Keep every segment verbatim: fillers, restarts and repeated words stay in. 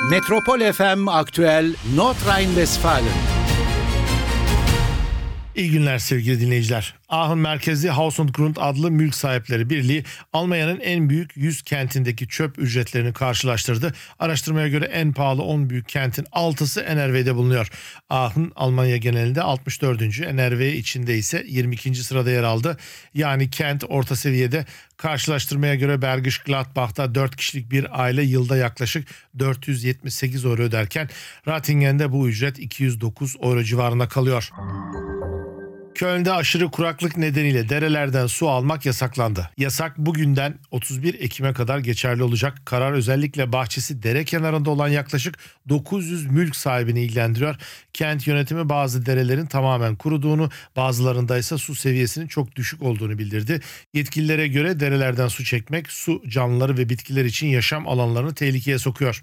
Metropol F M Aktüel Nordrhein-Westfalen. İyi günler sevgili dinleyiciler. Aachen merkezli Haus und Grund adlı mülk sahipleri birliği Almanya'nın en büyük yüz kentindeki çöp ücretlerini karşılaştırdı. Araştırmaya göre en pahalı on büyük kentin altısı N R V'de bulunuyor. Aachen Almanya genelinde altmış dördüncü N R V içinde ise yirmi ikinci sırada yer aldı. Yani kent orta seviyede. Karşılaştırmaya göre Bergisch Gladbach'ta dört kişilik bir aile yılda yaklaşık dört yüz yetmiş sekiz euro öderken Rattingen'de bu ücret iki yüz dokuz euro civarında kalıyor. Köln'de aşırı kuraklık nedeniyle derelerden su almak yasaklandı. Yasak bugünden otuz bir Ekim'e kadar geçerli olacak. Karar özellikle bahçesi dere kenarında olan yaklaşık dokuz yüz mülk sahibini ilgilendiriyor. Kent yönetimi bazı derelerin tamamen kuruduğunu, bazılarında ise su seviyesinin çok düşük olduğunu bildirdi. Yetkililere göre derelerden su çekmek su canlıları ve bitkiler için yaşam alanlarını tehlikeye sokuyor.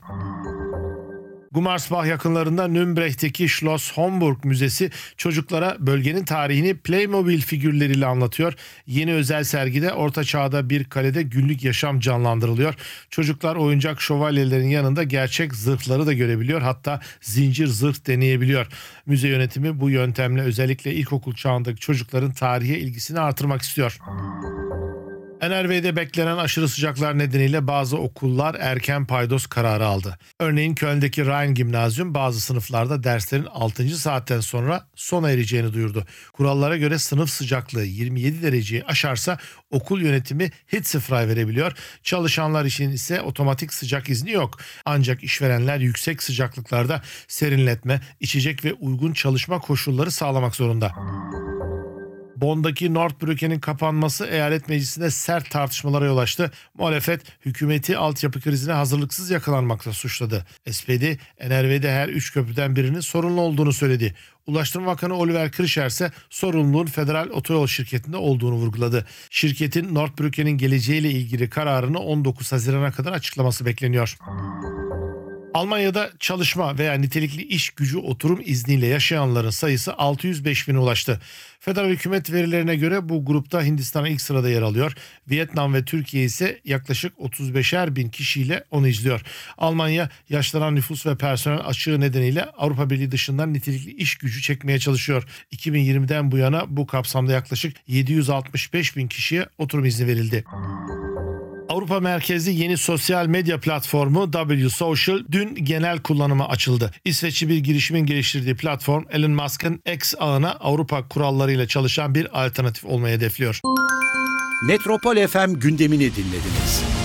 Gummersbach yakınlarında Nürnberg'teki Schloss Homburg Müzesi çocuklara bölgenin tarihini Playmobil figürleriyle anlatıyor. Yeni özel sergide Orta Çağ'da bir kalede günlük yaşam canlandırılıyor. Çocuklar oyuncak şövalyelerin yanında gerçek zırhları da görebiliyor. Hatta zincir zırh deneyebiliyor. Müze yönetimi bu yöntemle özellikle ilkokul çağındaki çocukların tarihe ilgisini artırmak istiyor. N R V'de beklenen aşırı sıcaklar nedeniyle bazı okullar erken paydos kararı aldı. Örneğin Köln'deki Rhein Gimnazyum bazı sınıflarda derslerin altıncı saatten sonra sona ereceğini duyurdu. Kurallara göre sınıf sıcaklığı yirmi yedi dereceyi aşarsa okul yönetimi Hitzefrei verebiliyor. Çalışanlar için ise otomatik sıcak izni yok. Ancak işverenler yüksek sıcaklıklarda serinletme, içecek ve uygun çalışma koşulları sağlamak zorunda. Bonn'daki Nordbrücke'nin kapanması eyalet meclisinde sert tartışmalara yol açtı. Muhalefet hükümeti altyapı krizine hazırlıksız yakalanmakla suçladı. S P D N R V'de her üç köprüden birinin sorunlu olduğunu söyledi. Ulaştırma Bakanı Oliver Kircher ise sorumluluğun federal otoyol şirketinde olduğunu vurguladı. Şirketin Nordbrücke'nin geleceğiyle ilgili kararını on dokuz Haziran'a kadar açıklaması bekleniyor. Almanya'da çalışma veya nitelikli iş gücü oturum izniyle yaşayanların sayısı altı yüz beş bine ulaştı. Federal hükümet verilerine göre bu grupta Hindistan ilk sırada yer alıyor. Vietnam ve Türkiye ise yaklaşık otuz beşer bin kişiyle onu izliyor. Almanya yaşlanan nüfus ve personel açığı nedeniyle Avrupa Birliği dışından nitelikli iş gücü çekmeye çalışıyor. iki bin yirmiden bu yana bu kapsamda yaklaşık yedi yüz altmış beş bin kişiye oturum izni verildi. Avrupa merkezli yeni sosyal medya platformu W Social dün genel kullanıma açıldı. İsveçli bir girişimin geliştirdiği platform Elon Musk'ın X ağına Avrupa kurallarıyla çalışan bir alternatif olmayı hedefliyor. Metropol F M gündemini dinlediniz.